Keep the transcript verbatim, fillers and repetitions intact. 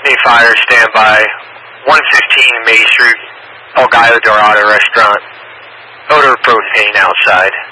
Hey, fire, standby. one fifteen May Street, El Gallo Dorado Restaurant. Odor of propane outside.